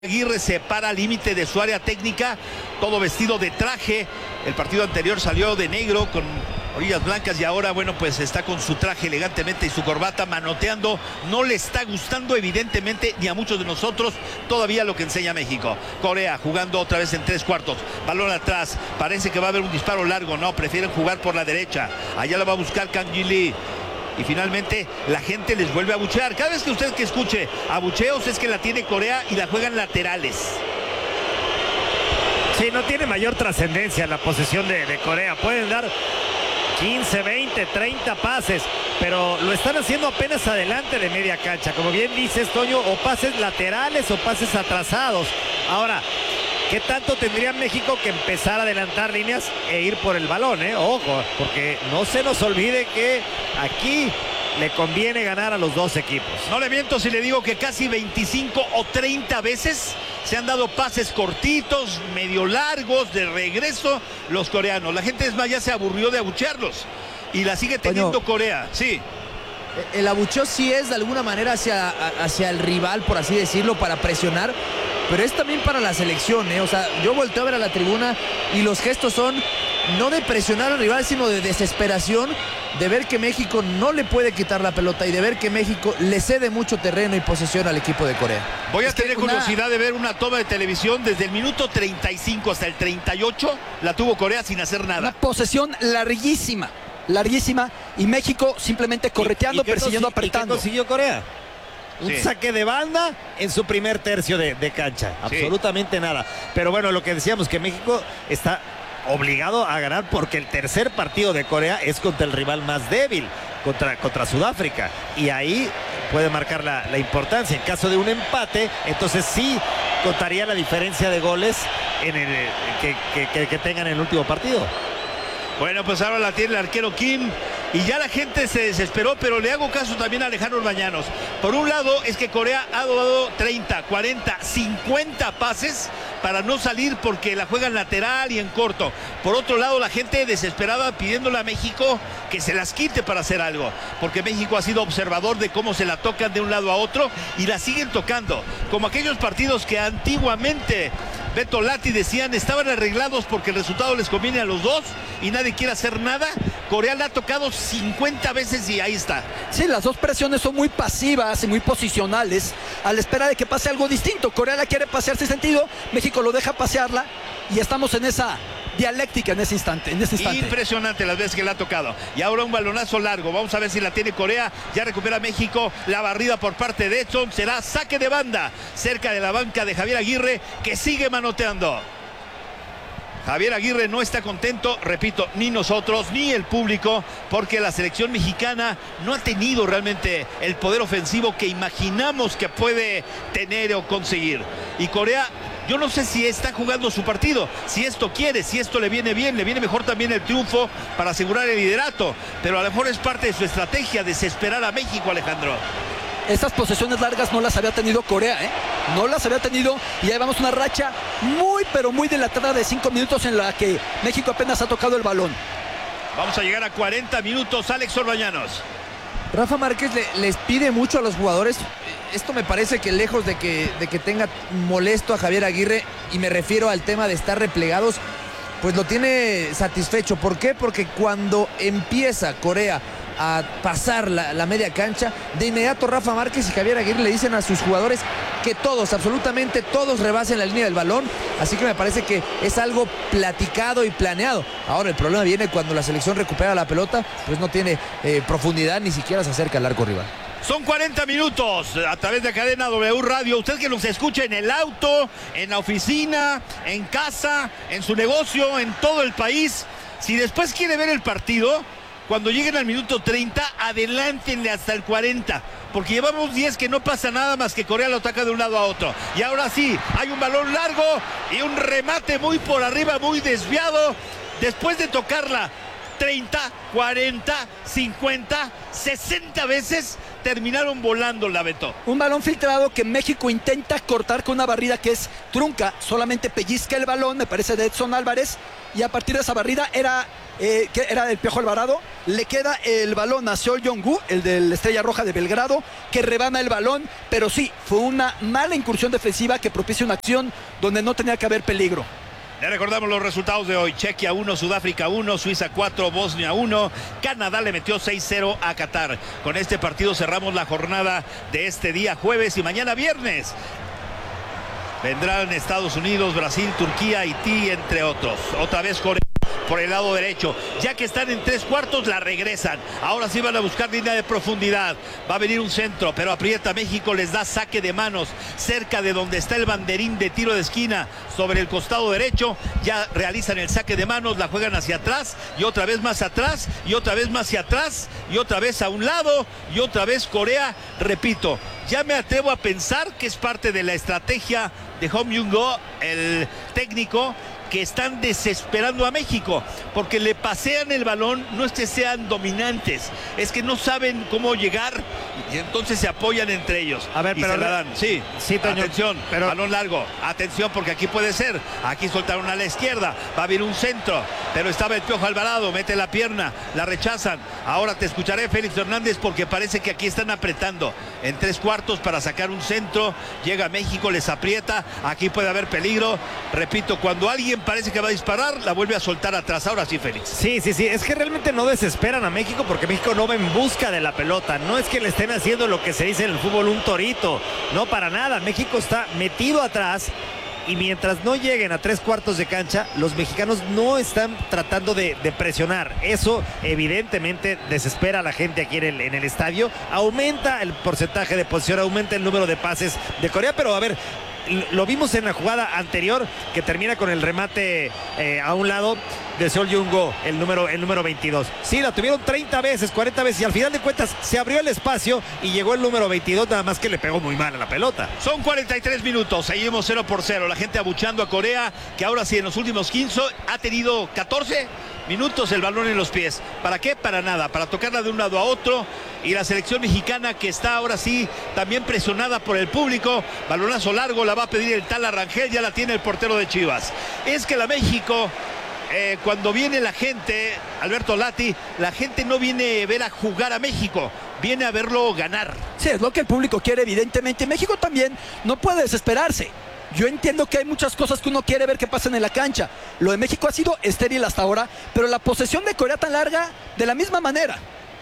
Aguirre se para al límite de su área técnica, todo vestido de traje. El partido anterior salió de negro con orillas blancas y ahora, bueno, pues está con su traje elegantemente y su corbata manoteando. No le está gustando evidentemente ni a muchos de nosotros todavía lo que enseña México. Corea jugando otra vez en 3/4, balón atrás, parece que va a haber un disparo largo, no, prefieren jugar por la derecha. Allá lo va a buscar Kang Ji-lee. Y finalmente la gente les vuelve a abuchear. Cada vez que usted que escuche abucheos es que la tiene Corea y la juegan laterales. Sí, no tiene mayor trascendencia la posesión de Corea. Pueden dar 15, 20, 30 pases, pero lo están haciendo apenas adelante de media cancha. Como bien dices, Toño, o pases laterales o pases atrasados. Ahora, ¿qué tanto tendría México que empezar a adelantar líneas e ir por el balón? Ojo, porque no se nos olvide que aquí le conviene ganar a los dos equipos. No le miento si le digo que casi 25 o 30 veces se han dado pases cortitos, medio largos, de regreso los coreanos. La gente es más, ya se aburrió de abuchearlos y la sigue teniendo Corea, sí. El abucheo sí es de alguna manera hacia el rival, por así decirlo, para presionar, pero es también para la selección, O sea, yo volteo a ver a la tribuna y los gestos son no de presionar al rival, sino de desesperación, de ver que México no le puede quitar la pelota y de ver que México le cede mucho terreno y posesión al equipo de Corea. Voy a tener curiosidad de ver una toma de televisión desde el minuto 35 hasta el 38, la tuvo Corea sin hacer nada. Una posesión larguísima, y México simplemente correteando, persiguiendo, apretando. ¿Y qué consiguió Corea? Un saque de banda en su primer tercio de cancha. Absolutamente nada. Pero bueno, lo que decíamos, que México está obligado a ganar porque el tercer partido de Corea es contra el rival más débil, contra Sudáfrica. Y ahí puede marcar la importancia. En caso de un empate, entonces sí contaría la diferencia de goles en que tengan en el último partido. Bueno, pues ahora la tiene el arquero Kim y ya la gente se desesperó, pero le hago caso también a Alejandro Orbañanos. Por un lado es que Corea ha dado 30, 40, 50 pases para no salir porque la juegan lateral y en corto. Por otro lado, la gente desesperada pidiéndole a México que se las quite para hacer algo, porque México ha sido observador de cómo se la tocan de un lado a otro y la siguen tocando, como aquellos partidos que antiguamente Beto Lati decían estaban arreglados porque el resultado les conviene a los dos y nadie quiere hacer nada. Corea la ha tocado 50 veces y ahí está. Sí, las dos presiones son muy pasivas y muy posicionales a la espera de que pase algo distinto. Corea la quiere pasear sin sentido, México lo deja pasearla y estamos en esa dialéctica en ese instante. Impresionante las veces que la ha tocado. Y ahora un balonazo largo. Vamos a ver si la tiene Corea. Ya recupera México. La barrida por parte de Edson. Será saque de banda cerca de la banca de Javier Aguirre, que sigue manoteando. Javier Aguirre no está contento, repito, ni nosotros, ni el público, porque la selección mexicana no ha tenido realmente el poder ofensivo que imaginamos que puede tener o conseguir. Y Corea, yo no sé si está jugando su partido, si esto quiere, si esto le viene bien, le viene mejor también el triunfo para asegurar el liderato, pero a lo mejor es parte de su estrategia desesperar a México, Alejandro. Estas posesiones largas no las había tenido Corea, No las había tenido y ahí vamos una racha muy, pero muy dilatada de 5 minutos en la que México apenas ha tocado el balón. Vamos a llegar a 40 minutos, Alex Orbañanos. Rafa Márquez les pide mucho a los jugadores. Esto me parece que lejos de que tenga molesto a Javier Aguirre, y me refiero al tema de estar replegados, pues lo tiene satisfecho. ¿Por qué? Porque cuando empieza Corea a pasar la media cancha, de inmediato Rafa Márquez y Javier Aguirre le dicen a sus jugadores que todos, absolutamente todos, rebasen la línea del balón. Así que me parece que es algo platicado y planeado. Ahora el problema viene cuando la selección recupera la pelota, pues no tiene profundidad, ni siquiera se acerca al arco rival. Son 40 minutos a través de Cadena W Radio. Usted que nos escucha en el auto, en la oficina, en casa, en su negocio, en todo el país. Si después quiere ver el partido, cuando lleguen al minuto 30, adelántenle hasta el 40. Porque llevamos 10 que no pasa nada más que Corea lo ataca de un lado a otro. Y ahora sí, hay un balón largo y un remate muy por arriba, muy desviado. Después de tocarla 30, 40, 50, 60 veces, terminaron volando, la Beto. Un balón filtrado que México intenta cortar con una barrida que es trunca, solamente pellizca el balón, me parece de Edson Álvarez, y a partir de esa barrida que era del Piojo Alvarado, le queda el balón a Seol Jong-gu, el de la Estrella Roja de Belgrado, que rebana el balón, pero sí, fue una mala incursión defensiva que propicia una acción donde no tenía que haber peligro. Le recordamos los resultados de hoy: Chequia 1, Sudáfrica 1, Suiza 4, Bosnia 1, Canadá le metió 6-0 a Qatar. Con este partido cerramos la jornada de este día jueves, y mañana viernes vendrán Estados Unidos, Brasil, Turquía, Haití, entre otros. Otra vez Corea por el lado derecho. Ya que están en 3/4, la regresan. Ahora sí van a buscar línea de profundidad. Va a venir un centro, pero aprieta México, les da saque de manos cerca de donde está el banderín de tiro de esquina, sobre el costado derecho. Ya realizan el saque de manos, la juegan hacia atrás, y otra vez más atrás, y otra vez más hacia atrás, y otra vez a un lado, y otra vez Corea. Repito, ya me atrevo a pensar que es parte de la estrategia de Hong Jung-go, el técnico, que están desesperando a México, porque le pasean el balón. No es que sean dominantes, es que no saben cómo llegar, y entonces se apoyan entre ellos. A ver, y pero se la dan. Sí, Toño, atención, pero... balón largo, atención, porque aquí puede ser. Aquí soltaron a la izquierda, va a haber un centro, pero estaba el Piojo Alvarado, mete la pierna, la rechazan. Ahora te escucharé, Félix Hernández, porque parece que aquí están apretando en 3/4 para sacar un centro. Llega México, les aprieta, aquí puede haber peligro. Repito, cuando alguien parece que va a disparar, la vuelve a soltar atrás. Ahora sí, Félix. Sí, es que realmente no desesperan a México, porque México no va en busca de la pelota. No es que le estén haciendo lo que se dice en el fútbol un torito, no, para nada. México está metido atrás, y mientras no lleguen a 3/4 de cancha, los mexicanos no están tratando de presionar. Eso evidentemente desespera a la gente aquí en el estadio. Aumenta el porcentaje de posesión, aumenta el número de pases de Corea, pero a ver, lo vimos en la jugada anterior, que termina con el remate a un lado de Seol Jong-go, el número 22. Sí, la tuvieron 30 veces, 40 veces, y al final de cuentas se abrió el espacio y llegó el número 22, nada más que le pegó muy mal a la pelota. Son 43 minutos, seguimos 0-0. La gente abuchando a Corea, que ahora sí en los últimos 15 ha tenido 14 minutos el balón en los pies. ¿Para qué? Para nada, para tocarla de un lado a otro. Y la selección mexicana, que está ahora sí también presionada por el público. Balonazo largo, la va a pedir el tal Rangel, ya la tiene el portero de Chivas. Es que la México, cuando viene la gente, Alberto Lati, la gente no viene a ver a jugar a México, viene a verlo ganar. Sí, es lo que el público quiere, evidentemente. México también no puede desesperarse. Yo entiendo que hay muchas cosas que uno quiere ver que pasen en la cancha. Lo de México ha sido estéril hasta ahora, pero la posesión de Corea tan larga, de la misma manera.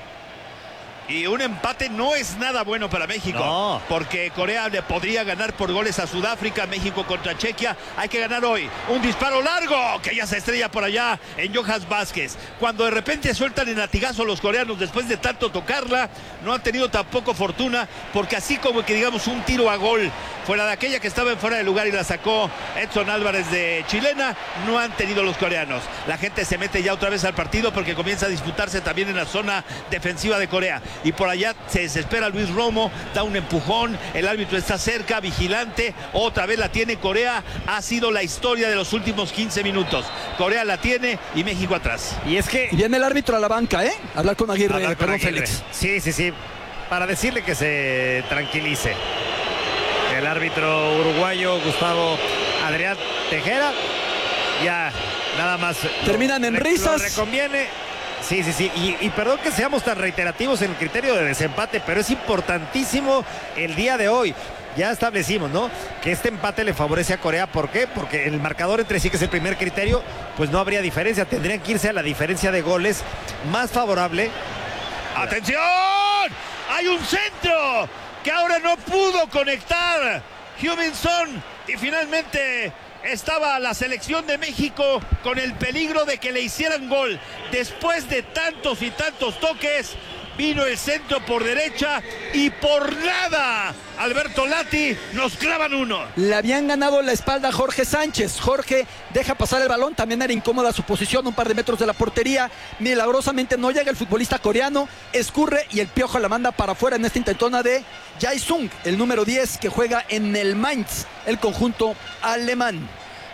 Y un empate no es nada bueno para México, no, porque Corea le podría ganar por goles a Sudáfrica. México contra Chequia, hay que ganar hoy. Un disparo largo que ya se estrella por allá en Johan Vázquez. Cuando de repente sueltan en latigazo los coreanos después de tanto tocarla, no han tenido tampoco fortuna, porque así como que digamos un tiro a gol fuera de aquella que estaba en fuera de lugar y la sacó Edson Álvarez de chilena, no han tenido los coreanos. La gente se mete ya otra vez al partido, porque comienza a disputarse también en la zona defensiva de Corea. Y por allá se desespera Luis Romo, da un empujón, el árbitro está cerca, vigilante, otra vez la tiene Corea. Ha sido la historia de los últimos 15 minutos. Corea la tiene y México atrás. Y es que... Y viene el árbitro a la banca, Hablar con Aguirre, perdón, Félix. Sí, para decirle que se tranquilice. El árbitro uruguayo Gustavo Adrián Tejera, ya nada más. Terminan en risas. Lo reconviene. Sí. Y perdón que seamos tan reiterativos en el criterio de desempate, pero es importantísimo el día de hoy. Ya establecimos, ¿no?, que este empate le favorece a Corea. ¿Por qué? Porque el marcador entre sí, que es el primer criterio, pues no habría diferencia. Tendrían que irse a la diferencia de goles más favorable. ¡Atención! ¡Hay un centro que ahora no pudo conectar Heung-min Son! Y finalmente estaba la selección de México con el peligro de que le hicieran gol. Después de tantos y tantos toques, vino el centro por derecha y por nada, Alberto Lati, nos clavan uno. Le habían ganado la espalda a Jorge Sánchez. Jorge deja pasar el balón, también era incómoda su posición, un par de metros de la portería. Milagrosamente no llega el futbolista coreano, escurre y el Piojo la manda para afuera en esta intentona de Jae-sung, el número 10 que juega en el Mainz, el conjunto alemán.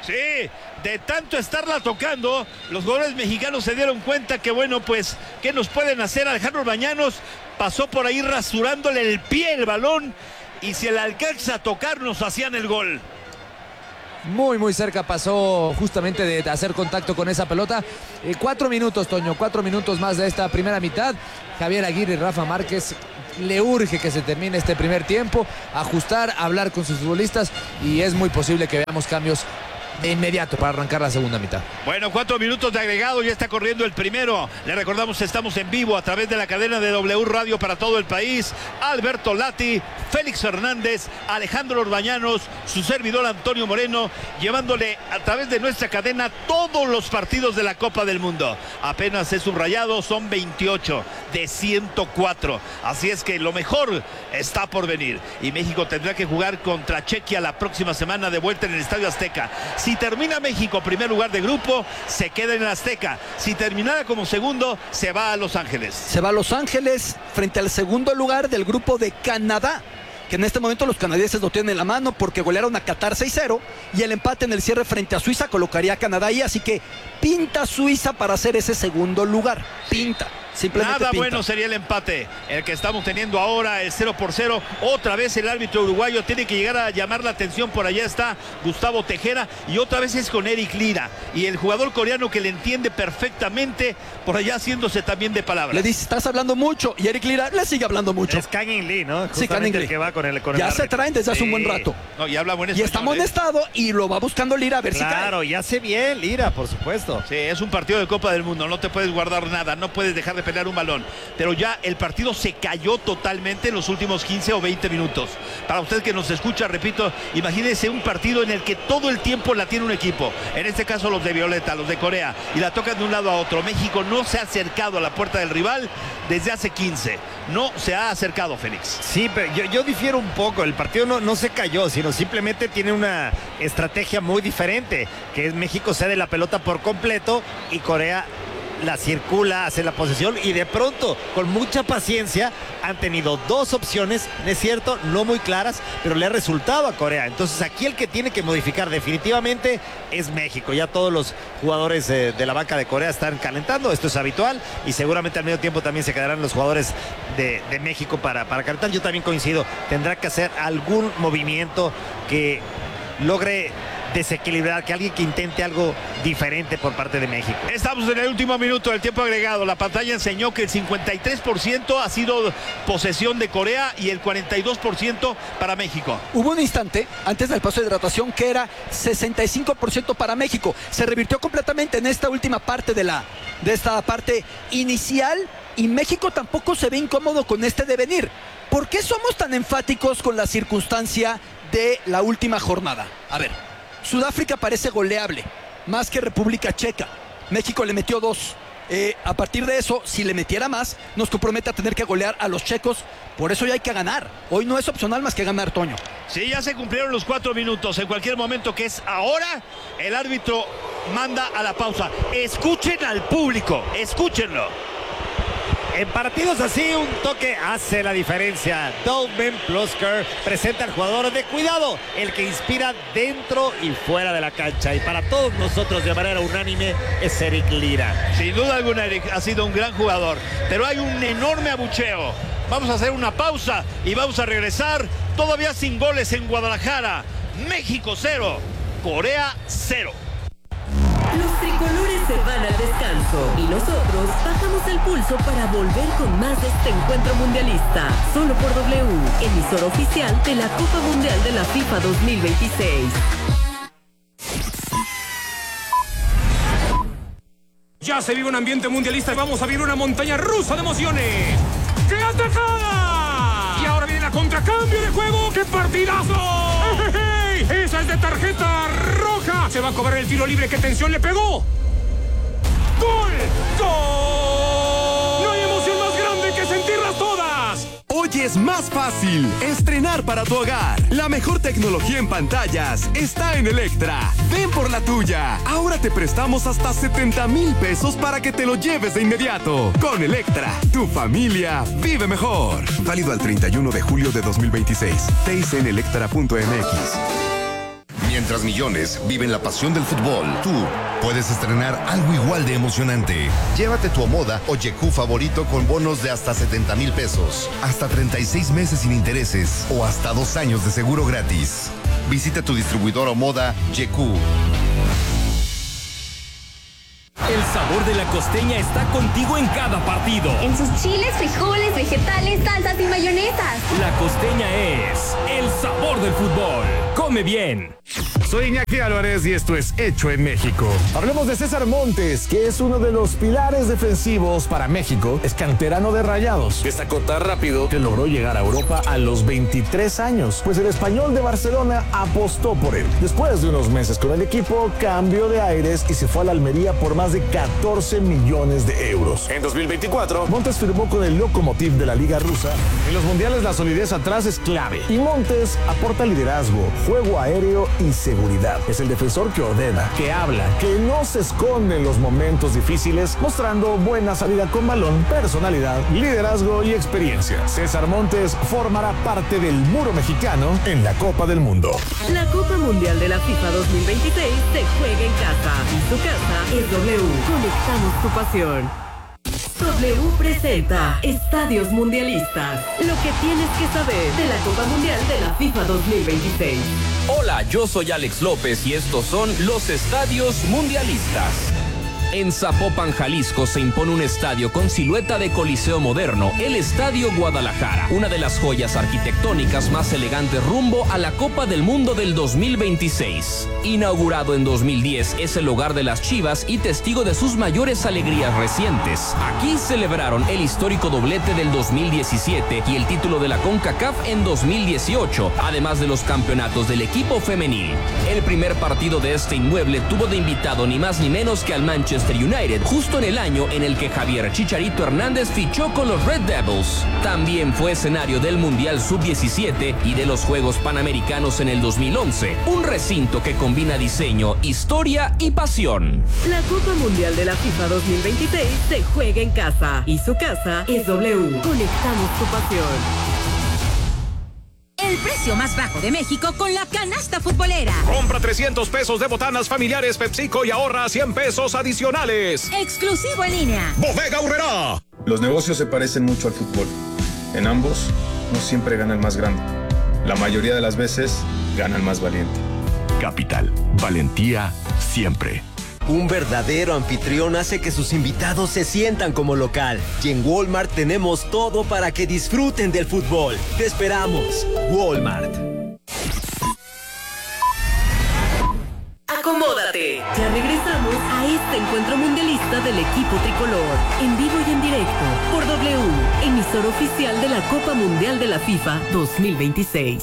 Sí, de tanto estarla tocando, los jugadores mexicanos se dieron cuenta que bueno, pues, ¿qué nos pueden hacer? Alejandro Orbañanos pasó por ahí rasurándole el pie el balón y si le alcanza a tocar nos hacían el gol. Muy, muy cerca pasó justamente de hacer contacto con esa pelota. 4 minutos, Toño, 4 minutos más de esta primera mitad. Javier Aguirre y Rafa Márquez le urge que se termine este primer tiempo, ajustar, hablar con sus futbolistas y es muy posible que veamos cambios de inmediato para arrancar la segunda mitad. Bueno, 4 minutos de agregado, ya está corriendo el primero. Le recordamos que estamos en vivo a través de la cadena de W Radio para todo el país. Alberto Lati, Félix Fernández, Alejandro Orbañanos, su servidor Antonio Moreno, llevándole a través de nuestra cadena todos los partidos de la Copa del Mundo. Apenas he subrayado, son 28 de 104. Así es que lo mejor está por venir. Y México tendrá que jugar contra Chequia la próxima semana de vuelta en el Estadio Azteca. Si termina México primer lugar de grupo, se queda en el Azteca. Si terminara como segundo, se va a Los Ángeles. Se va a Los Ángeles frente al segundo lugar del grupo de Canadá, que en este momento los canadienses lo tienen en la mano porque golearon a Qatar 6-0 y el empate en el cierre frente a Suiza colocaría a Canadá ahí, así que pinta Suiza para hacer ese segundo lugar. Pinta. Simplemente nada pinta. Bueno sería el empate, el que estamos teniendo ahora, el 0-0. Otra vez el árbitro uruguayo tiene que llegar a llamar la atención. Por allá está Gustavo Tejera y otra vez es con Eric Lira y el jugador coreano que le entiende perfectamente, por allá haciéndose también de palabras. Le dice, estás hablando mucho y Eric Lira le sigue hablando mucho. Es Kang-in Lee, ¿no? Sí, Kang-in Lee. El que va con el ya se traen desde hace un buen rato. No, y habla buen español, y está amonestado y lo va buscando Lira a ver si cae. Claro, y hace bien Lira, por supuesto. Sí, es un partido de Copa del Mundo, no te puedes guardar nada, no puedes dejar de pelear un balón. Pero ya el partido se cayó totalmente en los últimos 15 o 20 minutos. Para usted que nos escucha, repito, imagínese un partido en el que todo el tiempo la tiene un equipo. En este caso los de Violeta, los de Corea, y la tocan de un lado a otro. México no se ha acercado a la puerta del rival desde hace 15. No se ha acercado, Félix. Sí, pero yo difiero un poco. El partido no se cayó, sino simplemente tiene una estrategia muy diferente, que es México cede la pelota por completo y Corea la circula, hace la posesión y de pronto, con mucha paciencia, han tenido dos opciones, es cierto, no muy claras, pero le ha resultado a Corea. Entonces aquí el que tiene que modificar definitivamente es México. Ya todos los jugadores de la banca de Corea están calentando, esto es habitual y seguramente al medio tiempo también se quedarán los jugadores de México para calentar. Yo también coincido, tendrá que hacer algún movimiento que logre desequilibrar, que alguien que intente algo diferente por parte de México. Estamos en el último minuto del tiempo agregado. La pantalla enseñó que el 53% ha sido posesión de Corea y el 42% para México. Hubo un instante antes del paso de hidratación que era 65% para México. Se revirtió completamente en esta última parte de esta parte inicial y México tampoco se ve incómodo con este devenir. ¿Por qué somos tan enfáticos con la circunstancia de la última jornada? A ver, Sudáfrica parece goleable, más que República Checa. México le metió 2. A partir de eso, si le metiera más, nos compromete a tener que golear a los checos. Por eso ya hay que ganar. Hoy no es opcional más que ganar, Toño. Sí, ya se cumplieron los 4 minutos. En cualquier momento, que es ahora, el árbitro manda a la pausa. Escuchen al público, escúchenlo. En partidos así, un toque hace la diferencia. Dolmen Plusker presenta al jugador de cuidado, el que inspira dentro y fuera de la cancha. Y para todos nosotros, de manera unánime, es Eric Lira. Sin duda alguna, Eric ha sido un gran jugador, pero hay un enorme abucheo. Vamos a hacer una pausa y vamos a regresar. Todavía sin goles en Guadalajara. México 0, Corea 0. Los tricolores se van al descanso y nosotros bajamos el pulso para volver con más de este encuentro mundialista. Solo por W, emisora oficial de la Copa Mundial de la FIFA 2026. Ya se vive un ambiente mundialista y vamos a vivir una montaña rusa de emociones. ¡Qué atacada! Y ahora viene la contracambio de juego. ¡Qué partidazo! ¡Hey! ¡Esa es de tarjeta roja! Se va a cobrar el tiro libre. ¡Qué tensión le pegó! ¡Gol! ¡Gol! No hay emoción más grande que sentirlas todas. Hoy es más fácil estrenar para tu hogar. La mejor tecnología en pantallas está en Electra. Ven por la tuya. Ahora te prestamos hasta 70,000 pesos para que te lo lleves de inmediato. Con Electra, tu familia vive mejor. Válido al 31 de julio de 2026. TICNelectra.mx. Mientras millones viven la pasión del fútbol, tú puedes estrenar algo igual de emocionante. Llévate tu Omoda o YQ favorito con bonos de hasta 70,000 pesos, hasta 36 meses sin intereses o hasta 2 años de seguro gratis. Visita tu distribuidor Omoda YQ. El sabor de la costeña está contigo en cada partido. En sus chiles, frijoles, vegetales, salsas y mayonesas. La costeña es el sabor del fútbol. Come bien. Soy Iñaki Álvarez y esto es Hecho en México. Hablemos de César Montes, que es uno de los pilares defensivos para México. Es canterano de Rayados. Destacó tan rápido que logró llegar a Europa a los 23 años, pues el Español de Barcelona apostó por él. Después de unos meses con el equipo, cambió de aires y se fue a la Almería por más de 14 millones de euros. En 2024, Montes firmó con el Lokomotiv de la Liga Rusa. En los mundiales la solidez atrás es clave y Montes aporta liderazgo, juego aéreo y seguridad. Es el defensor que ordena, que habla, que no se esconde en los momentos difíciles, mostrando buena salida con balón, personalidad, liderazgo y experiencia. César Montes formará parte del muro mexicano en la Copa del Mundo. La Copa Mundial de la FIFA 2026 se juega en casa y su casa es W. Conectamos tu pasión. W presenta Estadios Mundialistas. Lo que tienes que saber de la Copa Mundial de la FIFA 2026. Hola, yo soy Alex López y estos son los Estadios Mundialistas. En Zapopan, Jalisco, se impone un estadio con silueta de coliseo moderno, el Estadio Guadalajara, una de las joyas arquitectónicas más elegantes rumbo a la Copa del Mundo del 2026. Inaugurado en 2010, es el hogar de las Chivas y testigo de sus mayores alegrías recientes. Aquí celebraron el histórico doblete del 2017 y el título de la CONCACAF en 2018, además de los campeonatos del equipo femenil. El primer partido de este inmueble tuvo de invitado ni más ni menos que al Manchester United, justo en el año en el que Javier Chicharito Hernández fichó con los Red Devils. También fue escenario del Mundial Sub-17 y de los Juegos Panamericanos en el 2011, un recinto que combina diseño, historia y pasión. La Copa Mundial de la FIFA 2026 se juega en casa y su casa es W. Conectamos tu pasión. El precio más bajo de México con la canasta futbolera. Compra 300 pesos de botanas familiares PepsiCo y ahorra 100 pesos adicionales. Exclusivo en línea. Bodega Aurrerá. Los negocios se parecen mucho al fútbol. En ambos, no siempre gana el más grande. La mayoría de las veces, gana el más valiente. Capital, valentía siempre. Un verdadero anfitrión hace que sus invitados se sientan como local. Y en Walmart tenemos todo para que disfruten del fútbol. Te esperamos. Walmart. Acomódate. Ya regresamos a este encuentro mundialista del equipo tricolor. En vivo y en directo. Por W. Emisor oficial de la Copa Mundial de la FIFA 2026.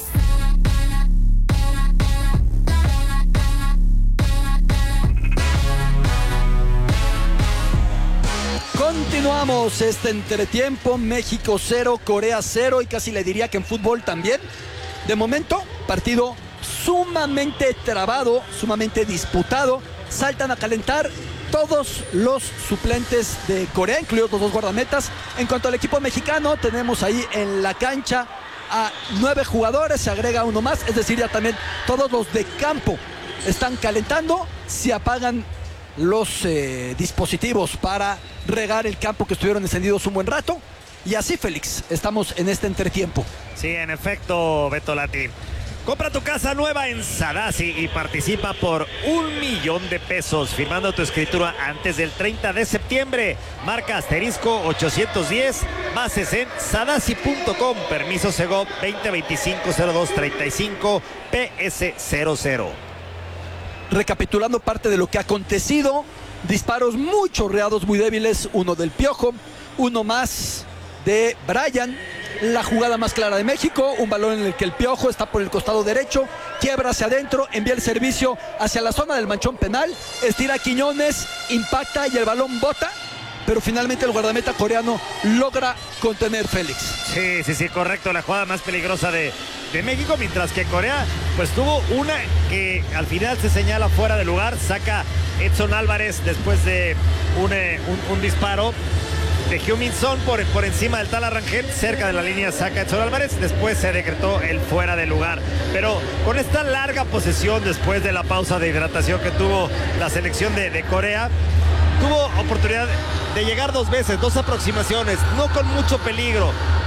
Continuamos este entretiempo. México 0, Corea 0 y casi le diría que en fútbol también. De momento, partido sumamente trabado, sumamente disputado. Saltan a calentar todos los suplentes de Corea, incluidos los dos guardametas. En cuanto al equipo mexicano, tenemos ahí en la cancha a 9 jugadores, se agrega uno más, es decir, ya también todos los de campo están calentando. Se apagan los dispositivos para regar el campo que estuvieron encendidos un buen rato. Y así, Félix, estamos en este entretiempo. Sí, en efecto, Beto Lati. Compra tu casa nueva en Sadasi y participa por $1,000,000 firmando tu escritura antes del 30 de septiembre. Marca asterisco 810, bases en sadasi.com. Permiso Segov 2025-0235 PS00. Recapitulando parte de lo que ha acontecido, disparos muy chorreados, muy débiles, uno del Piojo, uno más de Brian, la jugada más clara de México, un balón en el que el Piojo está por el costado derecho, quiebra hacia adentro, envía el servicio hacia la zona del manchón penal, estira Quiñones, impacta y el balón bota, pero finalmente el guardameta coreano logra contener, Félix. Sí, correcto, la jugada más peligrosa de México, mientras que Corea pues tuvo una que al final se señala fuera de lugar, saca Edson Álvarez después de un disparo Heung-min Son por encima del Tala Rangel, cerca de la línea saca Edson Álvarez, después se decretó el fuera de lugar. Pero con esta larga posesión después de la pausa de hidratación que tuvo la selección de Corea, tuvo oportunidad de llegar 2 veces, 2 aproximaciones, no con mucho peligro,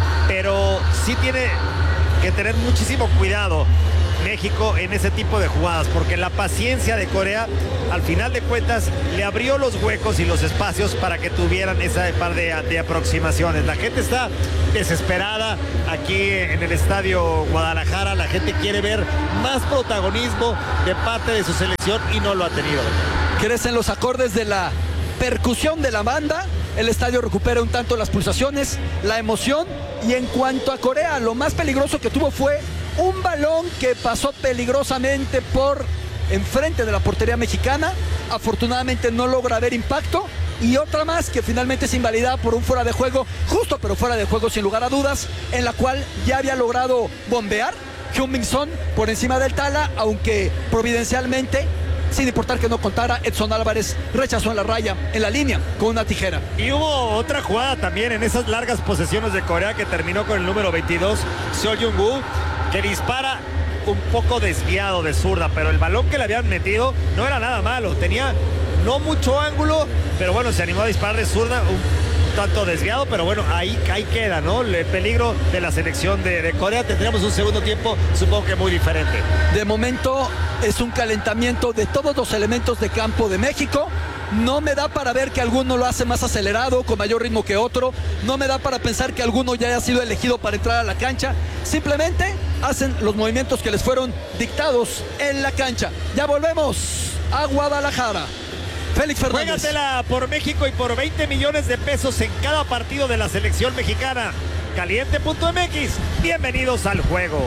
pero sí tiene que tener muchísimo cuidado México en ese tipo de jugadas, porque la paciencia de Corea al final de cuentas le abrió los huecos y los espacios para que tuvieran esa par de aproximaciones. La gente está desesperada aquí en el estadio Guadalajara, la gente quiere ver más protagonismo de parte de su selección y no lo ha tenido. Crecen los acordes de la percusión de la banda, el estadio recupera un tanto las pulsaciones, la emoción, y en cuanto a Corea, lo más peligroso que tuvo fue un balón que pasó peligrosamente por enfrente de la portería mexicana. Afortunadamente no logra haber impacto. Y otra más que finalmente es invalidada por un fuera de juego, justo pero fuera de juego sin lugar a dudas, en la cual ya había logrado bombear Heung-min Son por encima del Tala, aunque providencialmente, sin importar que no contara, Edson Álvarez rechazó en la raya, en la línea, con una tijera. Y hubo otra jugada también en esas largas posesiones de Corea que terminó con el número 22, Seo Jung-woo, que dispara un poco desviado de zurda, pero el balón que le habían metido no era nada malo, tenía no mucho ángulo, pero bueno, se animó a disparar de zurda, un tanto desviado, pero bueno, ahí queda, ¿no? El peligro de la selección de Corea. Tendríamos un segundo tiempo, supongo que muy diferente. De momento es un calentamiento de todos los elementos de campo de México. No me da para ver que alguno lo hace más acelerado, con mayor ritmo que otro. No me da para pensar que alguno ya haya sido elegido para entrar a la cancha. Simplemente hacen los movimientos que les fueron dictados en la cancha. Ya volvemos a Guadalajara. Félix Fernández. Juégatela por México y por 20 millones de pesos en cada partido de la selección mexicana. Caliente.mx. Bienvenidos al juego.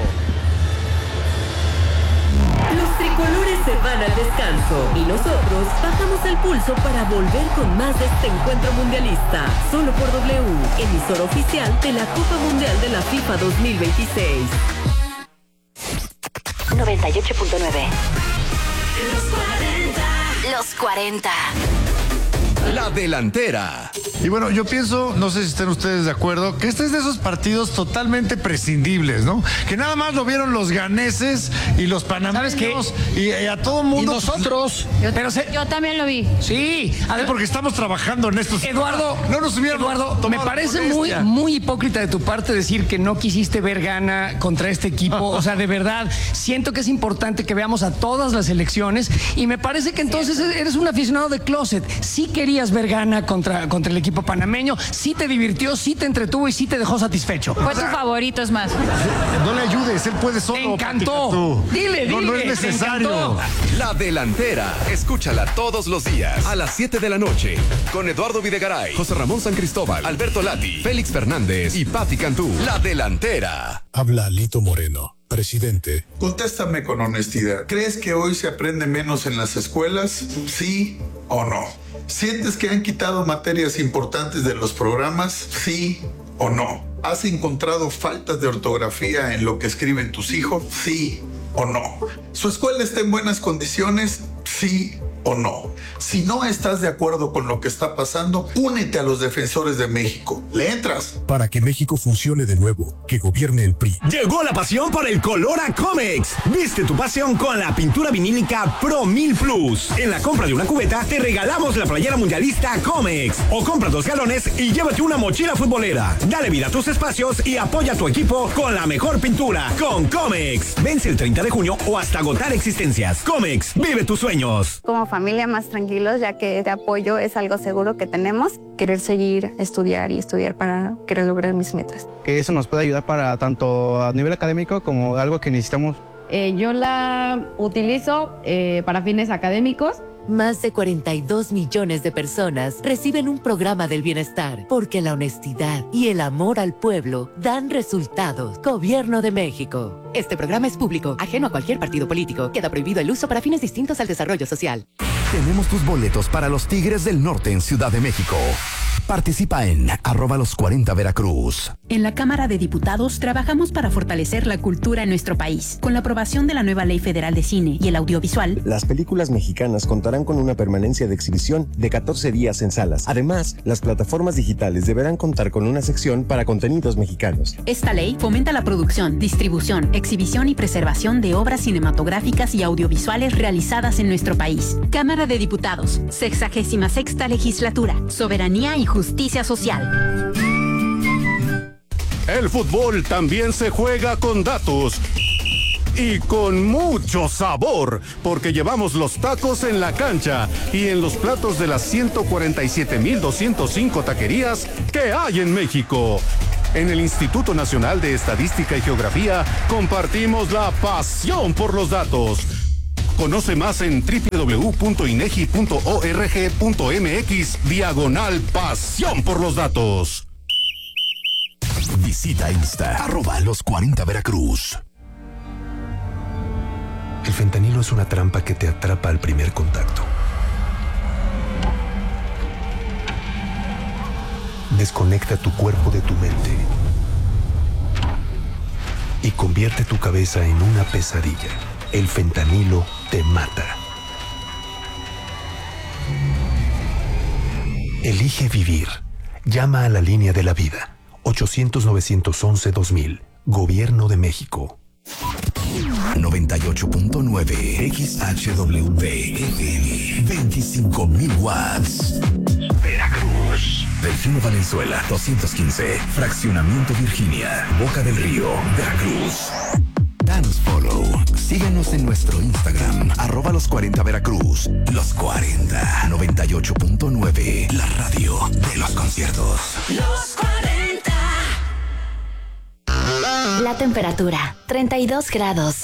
Los tricolores se van al descanso y nosotros bajamos el pulso para volver con más de este encuentro mundialista. Solo por W, emisora oficial de la Copa Mundial de la FIFA 2026. 98.9. Los 40. La delantera. Y bueno, yo pienso, no sé si estén ustedes de acuerdo, que este es de esos partidos totalmente prescindibles, ¿no? Que nada más lo vieron los ganeses y los panameños y a todo mundo. Y nosotros. Yo también lo vi. Sí, porque estamos trabajando en estos. Eduardo, no nos hubieran me parece muy hipócrita de tu parte decir que no quisiste ver Ghana contra este equipo. O sea, de verdad, siento que es importante que veamos a todas las selecciones y me parece que entonces eres un aficionado de closet. Sí querías ver Ghana contra el equipo panameño, sí te divirtió, sí te entretuvo y sí te dejó satisfecho. Fue tu favorito, es más. No le ayudes, él puede solo. Me encantó. Dile. No es necesario. La delantera. Escúchala todos los días a las 7 de la noche con Eduardo Videgaray, José Ramón San Cristóbal, Alberto Lati, Félix Fernández y Pati Cantú. La delantera. Habla Lito Moreno, presidente. Contéstame con honestidad. ¿Crees que hoy se aprende menos en las escuelas? ¿Sí o no? ¿Sientes que han quitado materias importantes de los programas? ¿Sí o no? ¿Has encontrado faltas de ortografía en lo que escriben tus hijos? ¿Sí o no? ¿Su escuela está en buenas condiciones? ¿Sí o no? Si no estás de acuerdo con lo que está pasando, únete a los defensores de México. ¿Le entras? Para que México funcione de nuevo, que gobierne el PRI. Llegó la pasión por el color a Comex. Viste tu pasión con la pintura vinílica Pro 1000 Plus. En la compra de una cubeta, te regalamos la playera mundialista Comex. O compra 2 galones y llévate una mochila futbolera. Dale vida a tus espacios y apoya a tu equipo con la mejor pintura, con Comex. Vence el 30 de junio o hasta agotar existencias. Comex, vive tus sueños. Como familia más tranquilos, ya que este apoyo es algo seguro que tenemos. Querer seguir, estudiar para querer lograr mis metas. Que eso nos puede ayudar para tanto a nivel académico como algo que necesitamos. Yo la utilizo para fines académicos. Más de 42 millones de personas reciben un programa del bienestar porque la honestidad y el amor al pueblo dan resultados. Gobierno de México. Este programa es público, ajeno a cualquier partido político. Queda prohibido el uso para fines distintos al desarrollo social. Tenemos tus boletos para los Tigres del Norte en Ciudad de México. Participa en @los40 Veracruz. En la Cámara de Diputados trabajamos para fortalecer la cultura en nuestro país. Con la aprobación de la nueva Ley Federal de Cine y el Audiovisual, las películas mexicanas contarán con una permanencia de exhibición de 14 días en salas. Además, las plataformas digitales deberán contar con una sección para contenidos mexicanos. Esta ley fomenta la producción, distribución, exhibición y preservación de obras cinematográficas y audiovisuales realizadas en nuestro país. Cámara de Diputados, 66ª Legislatura, Soberanía y Justicia Social. El fútbol también se juega con datos y con mucho sabor, porque llevamos los tacos en la cancha y en los platos de las 147,205 taquerías que hay en México. En el Instituto Nacional de Estadística y Geografía compartimos la pasión por los datos. Conoce más en www.inegi.org.mx/pasión por los datos. Visita Insta, @los40 Veracruz. El fentanilo es una trampa que te atrapa al primer contacto. Desconecta tu cuerpo de tu mente y convierte tu cabeza en una pesadilla. El fentanilo te mata. Elige vivir. Llama a la línea de la vida. 800-911-2000. Gobierno de México. 98.9 XHWP FM. 25,000 watts. Veracruz. Delfino Valenzuela 215. Fraccionamiento Virginia. Boca del Río. Veracruz. Danos follow. Síguenos en nuestro Instagram, @los40 Veracruz. Los 40, 98.9. La radio de los conciertos. Los 40. La temperatura, 32 grados.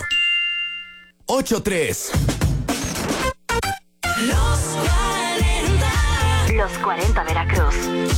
8-3. Los 40. Los 40 Veracruz.